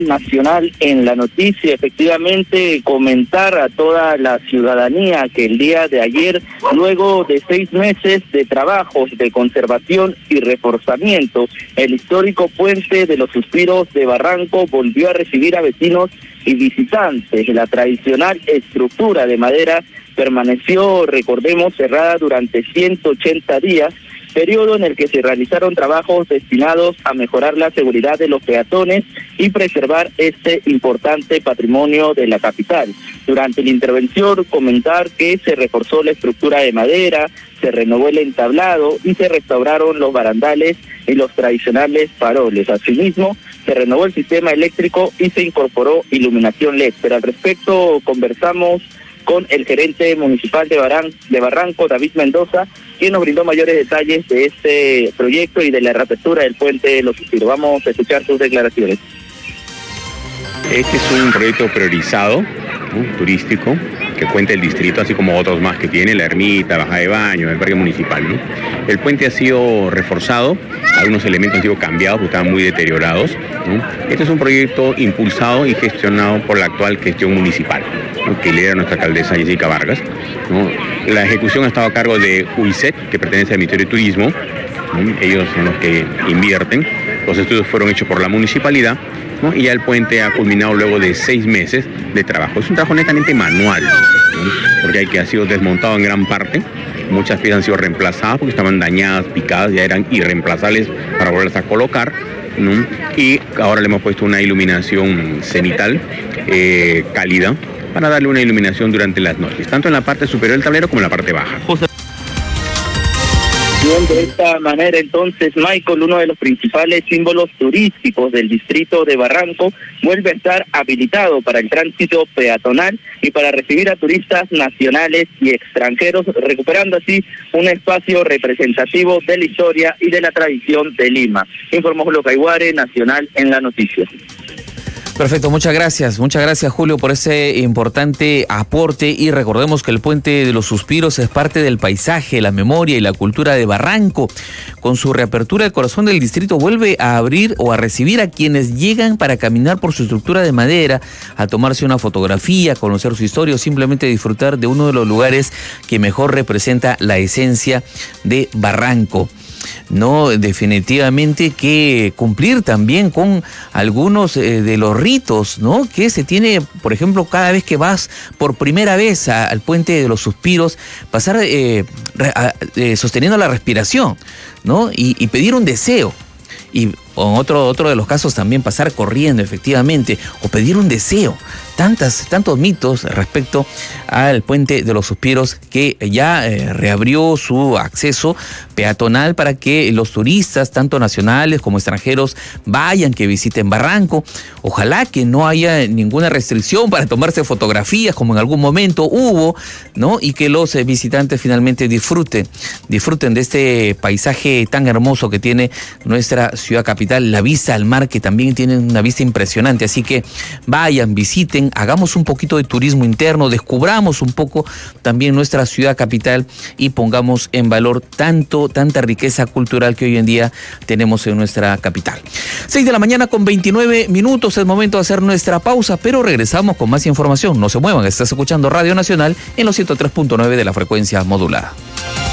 Nacional en la noticia. Efectivamente, comentar a toda la ciudadanía que el día de ayer, luego de 6 meses de trabajos de conservación y reforzamiento, el histórico puente de los Suspiros de Barranco volvió a recibir a vecinos y visitantes. La tradicional estructura de madera permaneció, recordemos, cerrada durante 180 días, periodo en el que se realizaron trabajos destinados a mejorar la seguridad de los peatones y preservar este importante patrimonio de la capital. Durante la intervención, comentar que se reforzó la estructura de madera, se renovó el entablado y se restauraron los barandales y los tradicionales faroles. Asimismo, se renovó el sistema eléctrico y se incorporó iluminación LED. Pero al respecto conversamos con el gerente municipal de Barranco, David Mendoza, quien nos brindó mayores detalles de este proyecto y de la reapertura del puente de los Suspiros. Vamos a escuchar sus declaraciones. Este es un proyecto priorizado, ¿no?, turístico, que cuenta el distrito, así como otros más que tiene, la ermita, Baja de Baño, el parque municipal, ¿no? El puente ha sido reforzado, algunos elementos han sido cambiados porque estaban muy deteriorados, ¿no? Este es un proyecto impulsado y gestionado por la actual gestión municipal, ¿no?, que lidera nuestra alcaldesa Jessica Vargas, ¿no? La ejecución ha estado a cargo de UICET, que pertenece al Ministerio de Turismo, ¿no? Ellos son los que invierten, los estudios fueron hechos por la municipalidad, ¿no? Y ya el puente ha culminado luego de 6 meses de trabajo. Es un trabajo netamente manual, ¿no?, porque ha sido desmontado en gran parte. Muchas piezas han sido reemplazadas porque estaban dañadas, picadas, ya eran irreemplazables para volverlas a colocar, ¿no? Y ahora le hemos puesto una iluminación cenital cálida para darle una iluminación durante las noches, tanto en la parte superior del tablero como en la parte baja. Bien, de esta manera entonces, Michael, uno de los principales símbolos turísticos del distrito de Barranco, vuelve a estar habilitado para el tránsito peatonal y para recibir a turistas nacionales y extranjeros, recuperando así un espacio representativo de la historia y de la tradición de Lima. Informó Julio Caiguare, Nacional en la Noticia. Perfecto, muchas gracias Julio por ese importante aporte, y recordemos que el puente de los Suspiros es parte del paisaje, la memoria y la cultura de Barranco. Con su reapertura, el corazón del distrito vuelve a abrir o a recibir a quienes llegan para caminar por su estructura de madera, a tomarse una fotografía, conocer su historia o simplemente disfrutar de uno de los lugares que mejor representa la esencia de Barranco. No, definitivamente que cumplir también con algunos de los ritos, ¿no?, que se tiene, por ejemplo, cada vez que vas por primera vez al puente de los Suspiros, pasar sosteniendo la respiración, ¿no?, y pedir un deseo. Y otro de los casos también pasar corriendo, efectivamente, o pedir un deseo. Tantos mitos respecto al puente de los Suspiros, que ya reabrió su acceso peatonal para que los turistas, tanto nacionales como extranjeros, vayan, que visiten Barranco. Ojalá que no haya ninguna restricción para tomarse fotografías, como en algún momento hubo, ¿no?, y que los visitantes finalmente disfruten de este paisaje tan hermoso que tiene nuestra ciudad capital, la vista al mar, que también tiene una vista impresionante. Así que vayan, visiten, hagamos un poquito de turismo interno, descubramos un poco también nuestra ciudad capital y pongamos en valor tanta riqueza cultural que hoy en día tenemos en nuestra capital. 6 de la mañana con 29 minutos, es momento de hacer nuestra pausa, pero regresamos con más información. No se muevan, estás escuchando Radio Nacional en los 103.9 de la frecuencia modulada.